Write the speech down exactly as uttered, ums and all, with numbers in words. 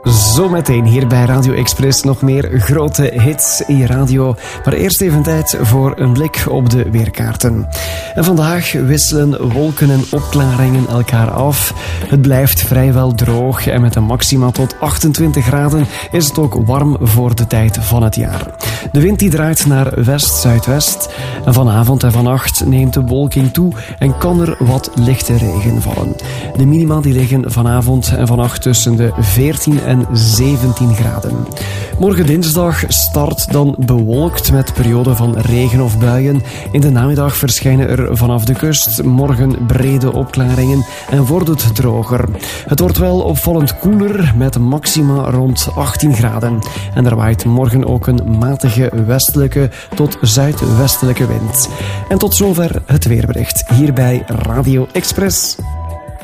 Zometeen hier bij Radio Express nog meer grote hits in je radio. Maar eerst even tijd voor een blik op de weerkaarten. En vandaag wisselen wolken en opklaringen elkaar af. Het blijft vrijwel droog en met een maxima tot achtentwintig graden is het ook warm voor de tijd van het jaar. De wind die draait naar west-zuidwest. En vanavond en vannacht neemt de bewolking toe en kan er wat lichte regen vallen. De minima die liggen vanavond en vannacht tussen de veertien en zeventien graden. Morgen dinsdag start dan bewolkt met perioden van regen of buien. In de namiddag verschijnen er vanaf de kust morgen brede opklaringen en wordt het droger. Het wordt wel opvallend koeler met maxima rond achttien graden. En er waait morgen ook een matige westelijke tot zuidwestelijke wind. En tot zover het weerbericht hier bij Radio Express.